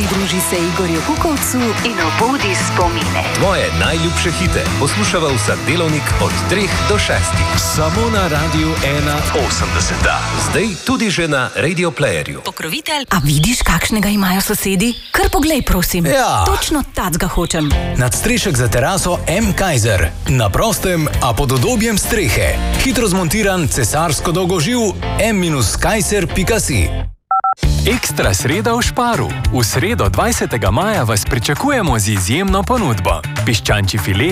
Pridruži se Igorju Kukovcu in obudi spomine. Tvoje najljubše hite poslušava vsak delovnik od 3 do 6. Samo na Radiu 81. Zdaj tudi že na Radio Playerju. Pokrovitelj. A vidiš, kakšnega imajo sosedi? Kar poglej, prosim. Ja. Točno tacga hočem. Nadstrešek za teraso M. Kaiser. Na prostem, a pod udobjem strehe. Hitro zmontiran cesarsko dolgoživ m-kaiser.si. Ekstra sreda v Šparu. V sredo 20. maja vas pričakujemo z izjemno ponudbo. Piščančji file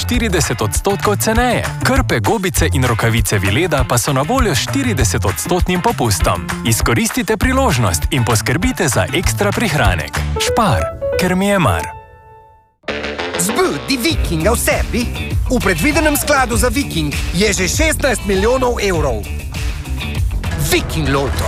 45% ceneje. Krpe, gobice in rokavice Vileda pa so na voljo 40% popustom. Izkoristite priložnost in poskrbite za ekstra prihranek. Špar, ker mi je mar. Zbudi Vikinga v sebi. V predvidenem skladu za Viking je že 16 milijonov evrov. Viking Lotto.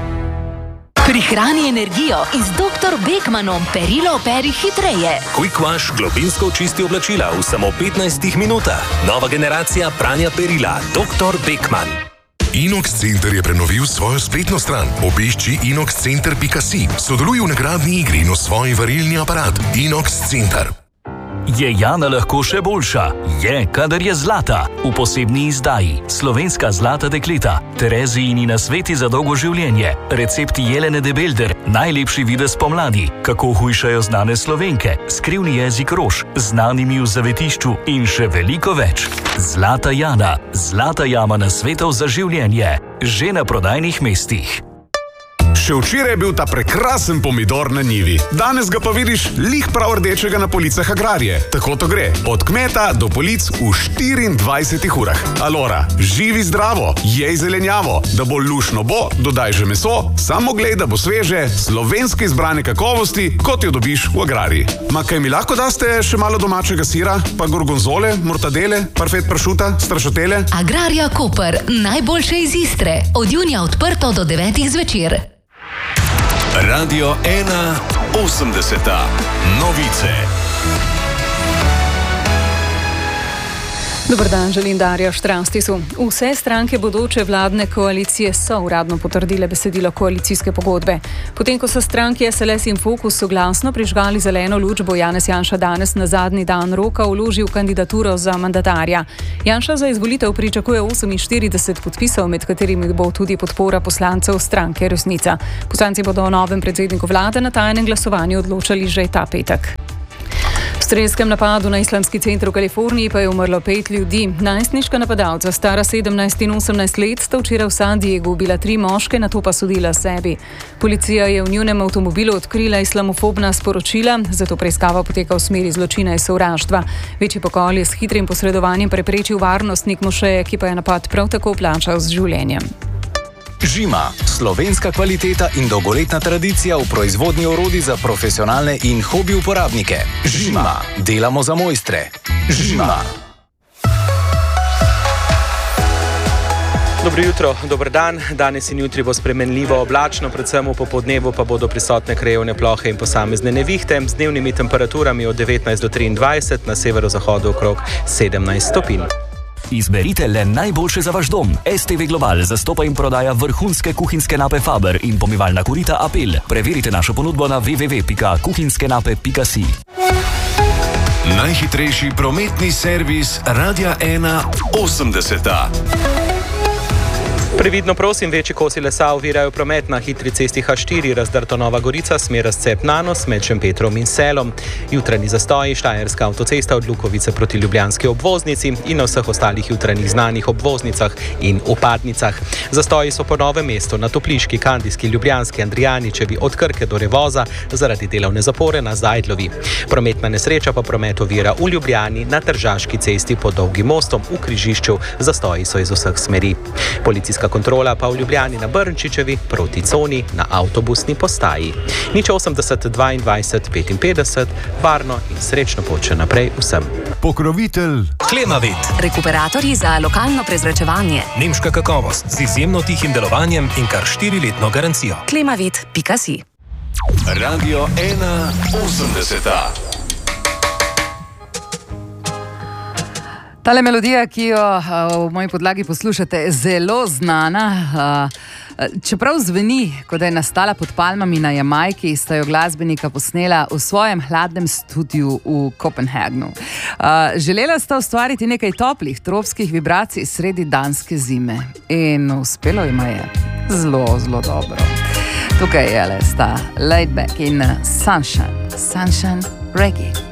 Prihrani energijo in z dr. Beckmanom perilo operi hitreje. Quick Wash globinsko očisti oblačila v samo 15 minutah. Nova generacija pranja perila. Dr. Beckman. Inox Center je prenovil svojo spletno stran. Obišči inoxcenter.si. Sodeluj v nagradni igri in osvoji varilni aparat. Inox Center. Je Jana lahko še boljša? Je, kadar je zlata. V posebni izdaji Slovenska zlata dekleta, Terezijini nasveti za dolgo življenje, recepti Jelene de Belder, najlepši videz pomladi, kako hujšajo znane Slovenke, skrivni jezik rož, znanimi v zavetišču in še veliko več. Zlata Jana, zlata jama nasvetov za življenje, že na prodajnih mestih. Še včeraj je bil ta prekrasen pomidor na njivi. Danes ga pa vidiš lih prav rdečega na policah Agrarije. Tako to gre. Od kmeta do polic v 24 urah. Alora, živi zdravo, jej zelenjavo. Da bo lušno bo, dodaj že meso, samo glej, da bo sveže, slovenske izbrane kakovosti, kot jo dobiš v Agrariji. Ma kaj mi lahko daste še malo domačega sira, pa gorgonzole, mortadele, parfet pršuta, strašatele? Agrarija Koper, najboljše iz Istre. Od junija odprto do 9 zvečer. Radio 81. Novice. Dober dan, želim Darja Štranstisu. Vse stranke bodoče vladne koalicije so uradno potrdile besedilo koalicijske pogodbe. Potem, ko so stranki SLS in Fokus soglasno prižgali zeleno luč, bo Janez Janša danes na zadnji dan roka vložil kandidaturo za mandatarja. Janša za izvolitev pričakuje 48 podpisov, med katerimi bo tudi podpora poslancev stranke Resnica. Poslanci bodo o novem predsedniku vlade na tajnem glasovanju odločali že ta petek. V strelskem napadu na islamski center v Kaliforniji pa je umrlo 5 ljudi. Najstniška napadalca, stara 17 in 18 let, sta včeraj v San Diegu ubila 3 moške, nato pa sodila sebi. Policija je v njunem avtomobilu odkrila islamofobna sporočila, zato preiskava poteka v smeri zločina in sovraštva. Večji pokol je s hitrim posredovanjem preprečil varnostnik mošeje, ki pa je napad prav tako plačal z življenjem. Žima, slovenska kvaliteta in dolgoletna tradicija v proizvodnji orodij za profesionalne in hobi uporabnike. Žima, delamo za mojstre. Žima. Dobro jutro, dober dan. Danes in jutri bo spremenljivo oblačno, predvsem v popoldnevu pa bodo prisotne krajevne plohe in posamezne nevihte z dnevnimi temperaturami od 19 do 23, na severozahodu okrog 17 stopinj. Izberite le najboljše za vaš dom. STV Global zastopa in prodaja vrhunske kuhinjske nape Faber in pomivalna korita Apel. Preverite našo ponudbo na www.kuhinskenape.si. Najhitrejši prometni servis Radia 81. Previdno prosim, večji kosi lesa ovirajo promet na hitri cesti H4, razdrto Nova Gorica, smer razcep Nanos med Šempetrom in Selom. Jutranji zastoji, Štajerska avtocesta od Lukovice proti ljubljanski obvoznici in na vseh ostalih jutranjih znanih obvoznicah in upadnicah. Zastoji so po Novem mestu, na Topliški, Kandijski, Ljubljanski, Andrijaničevi, od Krke do Revoza zaradi delovne zapore na Zajdlovi. Prometna nesreča pa promet ovira v Ljubljani na Tržaški cesti pod Dolgim mostom v križišču, zastoji so iz vseh smeri. Policijska kontrola pa v Ljubljani na Brnčičevi proti coni na avtobusni postaji. 080 22 55, varno in srečno pot še naprej vsem. Pokrovitelj Klemavit. Rekuperatorji za lokalno prezračevanje. Nemška kakovost z izjemno tihim delovanjem in kar 4-letno garancijo. Klemavit.si. Radio 81. Tale melodija, ki jo v moji podlagi poslušate, zelo znana. Čeprav zveni, kot da je nastala pod palmami na Jamajki, sta jo glasbenika posnela v svojem hladnem studiu v Kopenhagnu. Želela sta ustvariti nekaj toplih tropskih vibracij sredi danske zime in uspelo jima je zelo, zelo dobro. Tukaj je le sta Laid Back in Sunshine Reggae.